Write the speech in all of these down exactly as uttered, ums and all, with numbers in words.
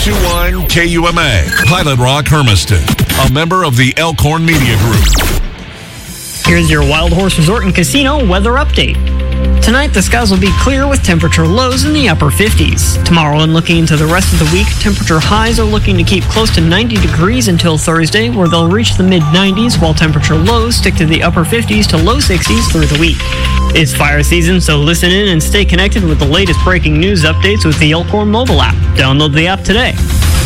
two one K U M A, Pilot Rock, Hermiston, a member of the Elkhorn Media Group. Here's your Wild Horse Resort and Casino weather update. Tonight, the skies will be clear with temperature lows in the upper fifties. Tomorrow and looking into the rest of the week, temperature highs are looking to keep close to ninety degrees until Thursday, where they'll reach the mid nineties, while temperature lows stick to the upper fifties to low sixties through the week. It's fire season, so listen in and stay connected with the latest breaking news updates with the Elkhorn mobile app. Download the app today.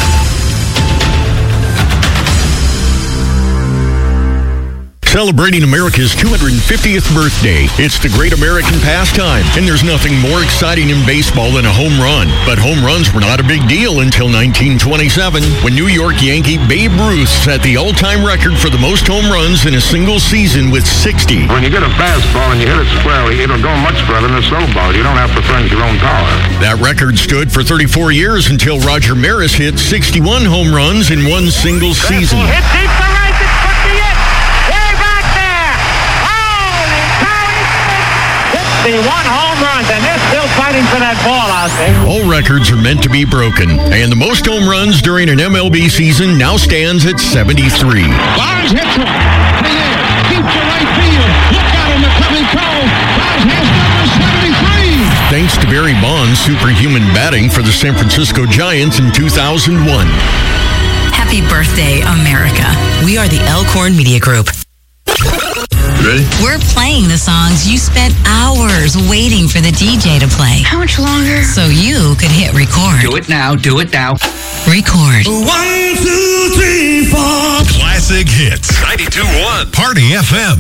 Celebrating America's two hundred fiftieth birthday. It's the great American pastime, and there's nothing more exciting in baseball than a home run. But home runs were not a big deal until nineteen twenty-seven, when New York Yankee Babe Ruth set the all-time record for the most home runs in a single season with sixty. When you get a fastball and you hit it squarely, it'll go much further than a slow ball. You don't have to furnish your own power. That record stood for thirty-four years until Roger Maris hit sixty-one home runs in one single season. Hit deep for right, it's put the it. Way back there. Holy cow, he sixty-one home runs, and they're still fighting for that ball out there. All records are meant to be broken, and the most home runs during an M L B season now stands at seventy-three. Barnes hits one. Hang in. Deep to right field. Look out in the coming cone. Barnes has number seventy-three. Thanks to Barry Bonds' superhuman batting for the San Francisco Giants in two thousand one. Happy birthday, America. We are the Elkhorn Media Group. Ready? We're playing the songs you spent hours waiting for the D J to play. How much longer? So you could hit record. Do it now, do it now. Record. One, two, three, four. Classic Hits, ninety-two point one, Party F M.